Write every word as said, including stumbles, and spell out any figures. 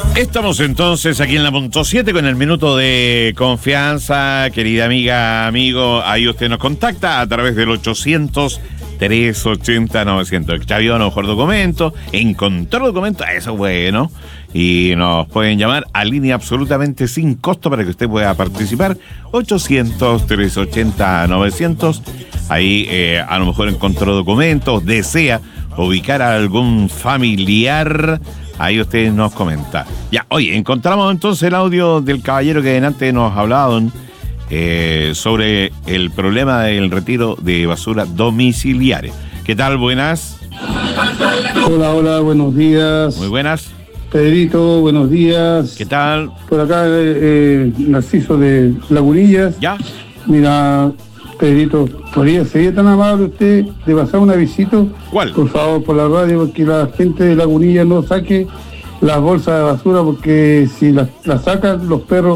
Estamos entonces aquí en la punto siete con el minuto de confianza, querida amiga, amigo. Ahí usted nos contacta a través del ochocientos, trescientos ochenta, novecientos. Extravió a lo mejor documento, encontró documento, eso es bueno. Y nos pueden llamar a línea absolutamente sin costo para que usted pueda participar. ochocientos, trescientos ochenta, novecientos. Ahí eh, a lo mejor encontró documentos, desea ubicar a algún familiar. Ahí usted nos comenta. Ya, oye, encontramos entonces el audio del caballero que delante nos hablaba eh, sobre el problema del retiro de basura domiciliaria. ¿Qué tal? Buenas. Hola, hola, buenos días. Muy buenas. Pedrito, buenos días. ¿Qué tal? Por acá, eh, Narciso de Lagunillas. ¿Ya? Mira, Pedrito, ¿podría sería tan amable usted de pasar un avisito? ¿Cuál? Por favor, por la radio, porque la gente de Lagunillas no saque las bolsas de basura, porque si las la sacan los perros